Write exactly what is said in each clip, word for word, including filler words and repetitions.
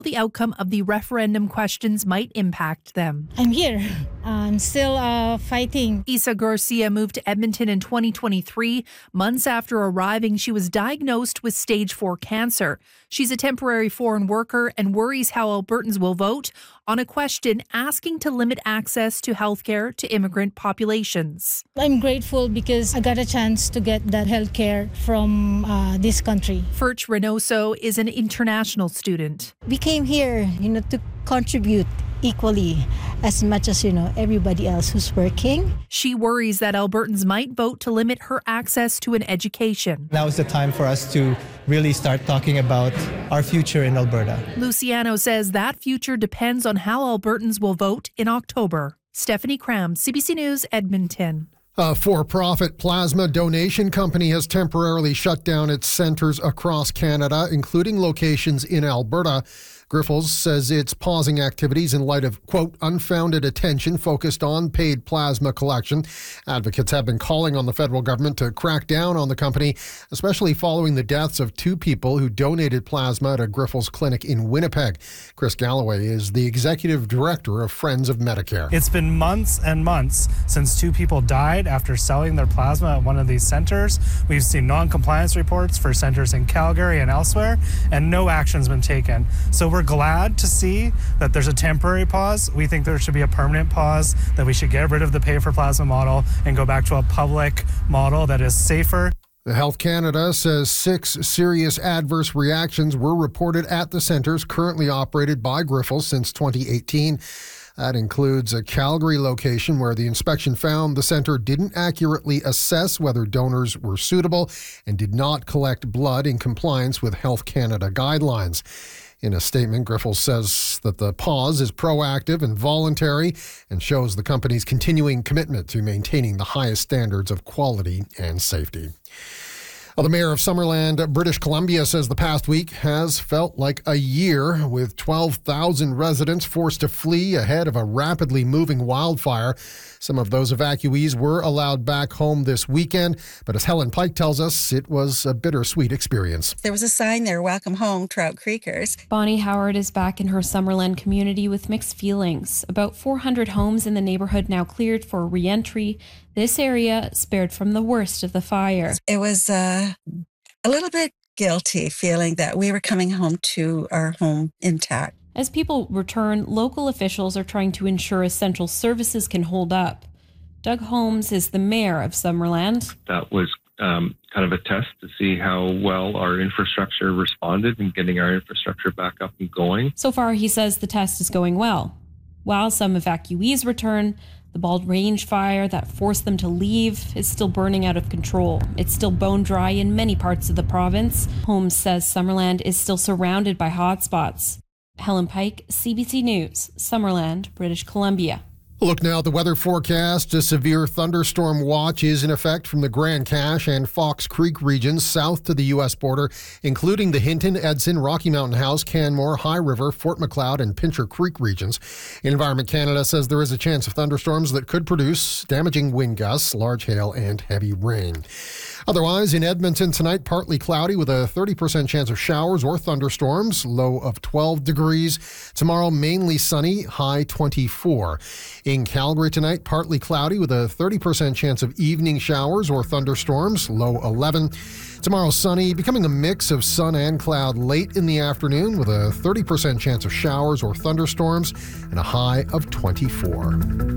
the outcome of the referendum questions might impact them. I'm here. I'm still uh, fighting. Isa Garcia moved to Edmonton in twenty twenty-three. Months after arriving, she was diagnosed with stage four cancer. She's a temporary foreign worker and worries how Albertans will vote on a question asking to limit access to healthcare to immigrant populations. I'm grateful because I got a chance to get that healthcare from uh, this country. Furch Reynoso is an international student. We came here, you know, to contribute equally as much as, you know, everybody else who's working. She worries that Albertans might vote to limit her access to an education. Now is the time for us to really start talking about our future in Alberta. Luciano says that future depends on how Albertans will vote in October. Stephanie Cram, C B C News, Edmonton. A for-profit plasma donation company has temporarily shut down its centres across Canada, including locations in Alberta. Grifols says it's pausing activities in light of, quote, unfounded attention focused on paid plasma collection. Advocates have been calling on the federal government to crack down on the company, especially following the deaths of two people who donated plasma at a Grifols clinic in Winnipeg. Chris Galloway is the executive director of Friends of Medicare. It's been months and months since two people died after selling their plasma at one of these centers. We've seen non-compliance reports for centers in Calgary and elsewhere, and no action's been taken. So we're glad to see that there's a temporary pause. We think there should be a permanent pause, that we should get rid of the pay-for-plasma model and go back to a public model that is safer. The Health Canada says six serious adverse reactions were reported at the centres currently operated by Grifols since twenty eighteen. That includes a Calgary location where the inspection found the centre didn't accurately assess whether donors were suitable and did not collect blood in compliance with Health Canada guidelines. In a statement, Grifols says that the pause is proactive and voluntary and shows the company's continuing commitment to maintaining the highest standards of quality and safety. Well, the mayor of Summerland, British Columbia, says the past week has felt like a year, with twelve thousand residents forced to flee ahead of a rapidly moving wildfire. Some of those evacuees were allowed back home this weekend, but as Helen Pike tells us, it was a bittersweet experience. There was a sign there, "Welcome home, Trout Creekers." Bonnie Howard is back in her Summerland community with mixed feelings. About four hundred homes in the neighborhood now cleared for re-entry. This area spared from the worst of the fire. It was uh, a little bit guilty feeling that we were coming home to our home intact. As people return, local officials are trying to ensure essential services can hold up. Doug Holmes is the mayor of Summerland. That was um, kind of a test to see how well our infrastructure responded in getting our infrastructure back up and going. So far, he says the test is going well. While some evacuees return, the Bald Range fire that forced them to leave is still burning out of control. It's still bone dry in many parts of the province. Holmes says Summerland is still surrounded by hotspots. Helen Pike, C B C News, Summerland, British Columbia. Look now at the weather forecast. A severe thunderstorm watch is in effect from the Grand Cache and Fox Creek regions south to the U S border, including the Hinton, Edson, Rocky Mountain House, Canmore, High River, Fort Macleod, and Pincher Creek regions. Environment Canada says there is a chance of thunderstorms that could produce damaging wind gusts, large hail, and heavy rain. Otherwise, in Edmonton tonight, partly cloudy with a thirty percent chance of showers or thunderstorms, low of twelve degrees. Tomorrow, mainly sunny, high twenty-four. In Calgary tonight, partly cloudy with a thirty percent chance of evening showers or thunderstorms, low eleven. Tomorrow, sunny, becoming a mix of sun and cloud late in the afternoon with a thirty percent chance of showers or thunderstorms and a high of twenty-four.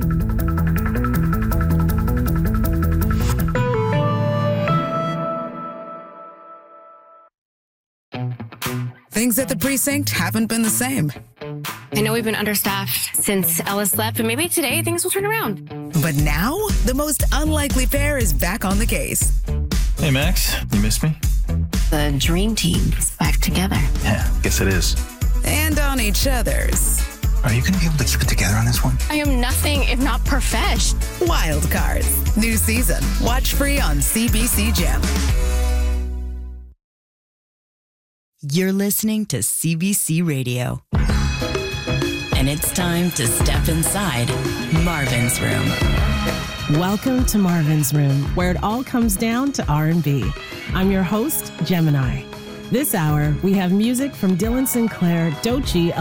Things at the precinct haven't been the same. I know we've been understaffed since Ellis left, but maybe today things will turn around. But now, the most unlikely pair is back on the case. Hey, Max, you miss me? The dream team is back together. Yeah, guess it is. And on each other's. Are you going to be able to keep it together on this one? I am nothing if not profesh. Wild Cards. New season. Watch free on C B C Gem. You're listening to C B C Radio. And it's time to step inside Marvin's Room. Welcome to Marvin's Room, where it all comes down to R and B. I'm your host, Gemini. This hour, we have music from Dylan Sinclair, Doechii,